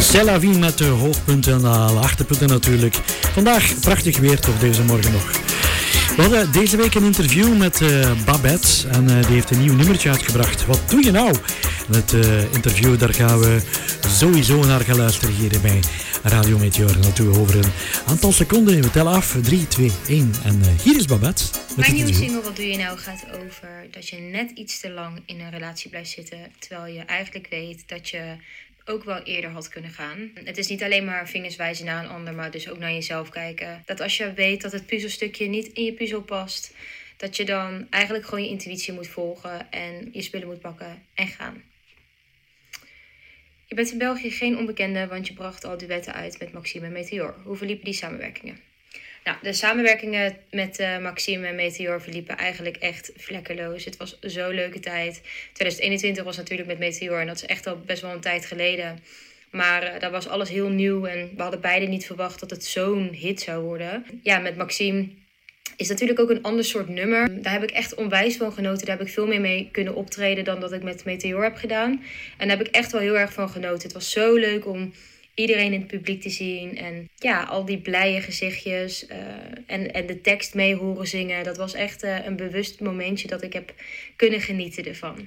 C'est la vie met hoogpunten en laagtepunten natuurlijk. Vandaag prachtig weer toch deze morgen nog. We hadden deze week een interview met Babette en die heeft een nieuw nummertje uitgebracht. Wat doe je nou? En het interview, daar gaan we sowieso naar gaan luisteren hier bij Radio Meteor. En dat doen we over een aantal seconden. We tellen af, 3, 2, 1 en hier is Babette. Mijn nieuwe single Wat doe je nou gaat over dat je net iets te lang in een relatie blijft zitten, terwijl je eigenlijk weet dat je ook wel eerder had kunnen gaan. Het is niet alleen maar vingers wijzen naar een ander, maar dus ook naar jezelf kijken. Dat als je weet dat het puzzelstukje niet in je puzzel past, dat je dan eigenlijk gewoon je intuïtie moet volgen en je spullen moet pakken en gaan. Je bent in België geen onbekende, want je bracht al duetten uit met Maxime en Meteor. Hoe verliepen die samenwerkingen? Nou, de samenwerkingen met Maxime en Meteor verliepen eigenlijk echt vlekkeloos. Het was zo'n leuke tijd. 2021 was natuurlijk met Meteor en dat is echt al best wel een tijd geleden. Maar daar was alles heel nieuw en we hadden beide niet verwacht dat het zo'n hit zou worden. Ja, met Maxime is natuurlijk ook een ander soort nummer. Daar heb ik echt onwijs van genoten. Daar heb ik veel meer mee kunnen optreden dan dat ik met Meteor heb gedaan. En daar heb ik echt wel heel erg van genoten. Het was zo leuk om iedereen in het publiek te zien. En ja, al die blije gezichtjes en de tekst mee horen zingen. Dat was echt een bewust momentje dat ik heb kunnen genieten ervan.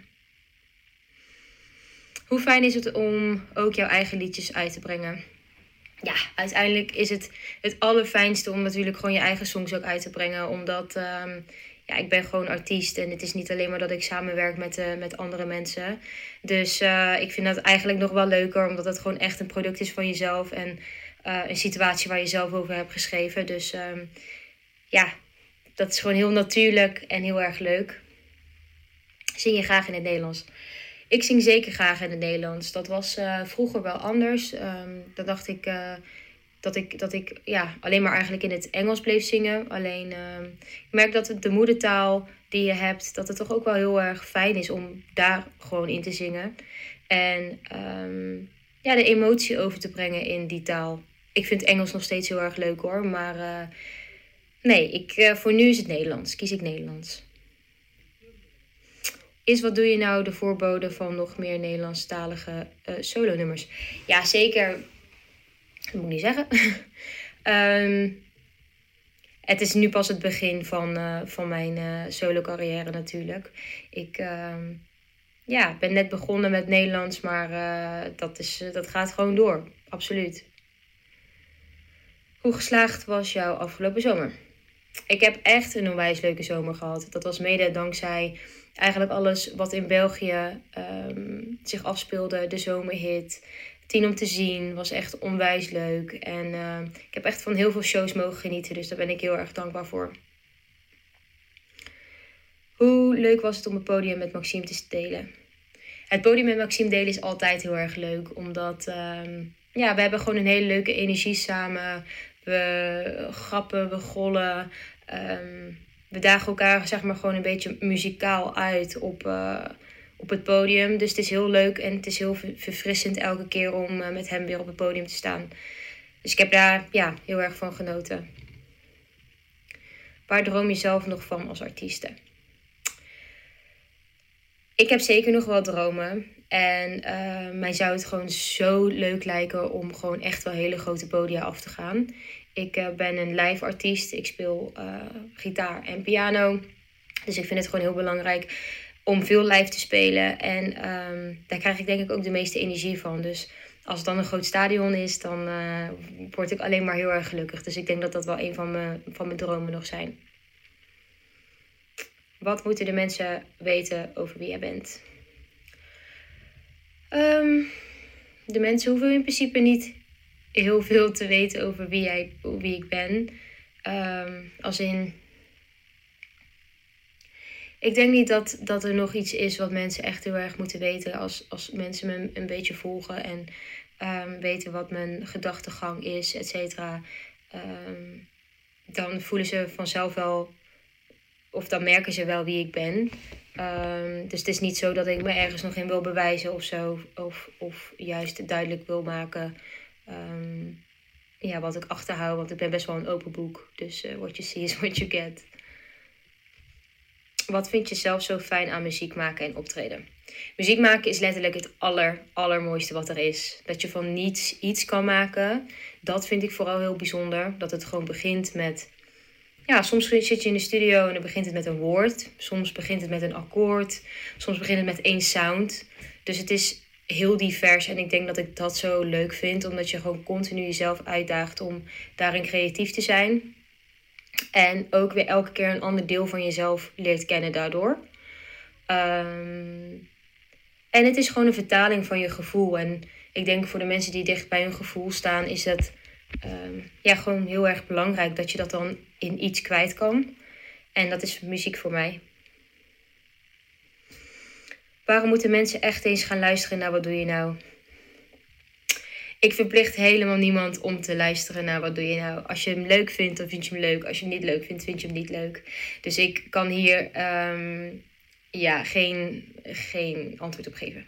Hoe fijn is het om ook jouw eigen liedjes uit te brengen? Ja, uiteindelijk is het allerfijnste om natuurlijk gewoon je eigen songs ook uit te brengen. Omdat ik ben gewoon artiest en het is niet alleen maar dat ik samenwerk met andere mensen. Dus ik vind dat eigenlijk nog wel leuker, omdat het gewoon echt een product is van jezelf. En een situatie waar je zelf over hebt geschreven. Dus dat is gewoon heel natuurlijk en heel erg leuk. Zing je graag in het Nederlands? Ik zing zeker graag in het Nederlands. Dat was vroeger wel anders. Dan dacht ik dat ik alleen maar eigenlijk in het Engels bleef zingen. Alleen ik merk dat de moedertaal die je hebt, dat het toch ook wel heel erg fijn is om daar gewoon in te zingen. En de emotie over te brengen in die taal. Ik vind Engels nog steeds heel erg leuk hoor. Maar voor nu is het Nederlands. Kies ik Nederlands. Wat doe je nou de voorbode van nog meer Nederlandstalige solonummers? Ja, zeker. Dat moet ik niet zeggen. Het is nu pas het begin van mijn solo carrière natuurlijk. Ik ben net begonnen met Nederlands, maar dat gaat gewoon door. Absoluut. Hoe geslaagd was jouw afgelopen zomer? Ik heb echt een onwijs leuke zomer gehad. Dat was mede dankzij eigenlijk alles wat in België zich afspeelde. De zomerhit. 10 om te zien was echt onwijs leuk. En ik heb echt van heel veel shows mogen genieten. Dus daar ben ik heel erg dankbaar voor. Hoe leuk was het om het podium met Maxime te delen? Het podium met Maxime delen is altijd heel erg leuk. Omdat we hebben gewoon een hele leuke energie samen. We grappen, we gollen. We dagen elkaar zeg maar gewoon een beetje muzikaal uit op het podium. Dus het is heel leuk en het is heel verfrissend elke keer om met hem weer op het podium te staan. Dus ik heb daar heel erg van genoten. Waar droom je zelf nog van als artieste? Ik heb zeker nog wel dromen. En mij zou het gewoon zo leuk lijken om gewoon echt wel hele grote podia af te gaan. Ik ben een live artiest. Ik speel gitaar en piano. Dus ik vind het gewoon heel belangrijk om veel live te spelen. En daar krijg ik denk ik ook de meeste energie van. Dus als het dan een groot stadion is, dan word ik alleen maar heel erg gelukkig. Dus ik denk dat dat wel een van mijn dromen nog zijn. Wat moeten de mensen weten over wie jij bent? De mensen hoeven in principe niet heel veel te weten over wie ik ben. Ik denk niet dat er nog iets is wat mensen echt heel erg moeten weten. Als mensen me een beetje volgen en weten wat mijn gedachtegang is, et cetera. Dan voelen ze vanzelf wel, of dan merken ze wel wie ik ben. Dus het is niet zo dat ik me ergens nog in wil bewijzen of zo. Of juist duidelijk wil maken wat ik achterhoud. Want ik ben best wel een open boek. Dus what you see is what you get. Wat vind je zelf zo fijn aan muziek maken en optreden? Muziek maken is letterlijk het allermooiste wat er is. Dat je van niets iets kan maken, dat vind ik vooral heel bijzonder. Dat het gewoon begint met... Ja, soms zit je in de studio en dan begint het met een woord. Soms begint het met een akkoord. Soms begint het met één sound. Dus het is heel divers en ik denk dat ik dat zo leuk vind. Omdat je gewoon continu jezelf uitdaagt om daarin creatief te zijn. En ook weer elke keer een ander deel van jezelf leert kennen daardoor. En het is gewoon een vertaling van je gevoel. En ik denk voor de mensen die dicht bij hun gevoel staan, is het gewoon heel erg belangrijk dat je dat dan in iets kwijt kan. En dat is muziek voor mij. Waarom moeten mensen echt eens gaan luisteren naar Wat Doe Je Nou? Ik verplicht helemaal niemand om te luisteren naar Wat Doe Je Nou. Als je hem leuk vindt, dan vind je hem leuk. Als je hem niet leuk vindt, vind je hem niet leuk. Dus ik kan hier geen antwoord op geven.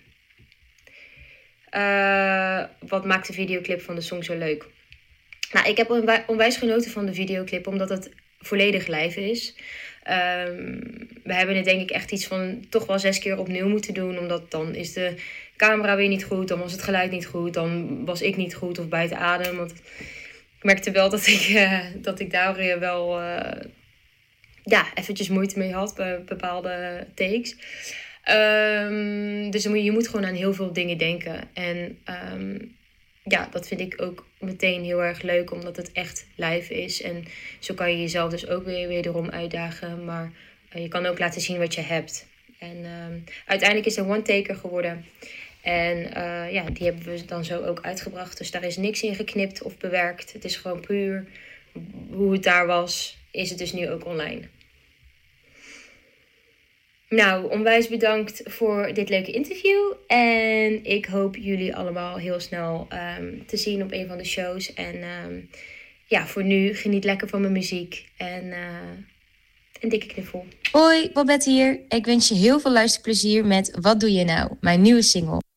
Wat maakt de videoclip van de song zo leuk? Nou, ik heb onwijs genoten van de videoclip, omdat het volledig live is. We hebben het denk ik echt iets van toch wel 6 keer opnieuw moeten doen. Omdat dan is de camera weer niet goed. Dan was het geluid niet goed. Dan was ik niet goed of buiten adem. Want ik merkte wel dat ik daar weer wel eventjes moeite mee had bij bepaalde takes. Dus je moet gewoon aan heel veel dingen denken. En dat vind ik ook meteen heel erg leuk, omdat het echt live is. En zo kan je jezelf dus ook weer erom uitdagen. Maar je kan ook laten zien wat je hebt. En uiteindelijk is er one-taker geworden. En die hebben we dan zo ook uitgebracht. Dus daar is niks in geknipt of bewerkt. Het is gewoon puur hoe het daar was, is het dus nu ook online. Nou, onwijs bedankt voor dit leuke interview. En ik hoop jullie allemaal heel snel te zien op een van de shows. En voor nu geniet lekker van mijn muziek. En een dikke knuffel. Hoi, Babette hier. Ik wens je heel veel luisterplezier met Wat Doe Je Nou, mijn nieuwe single.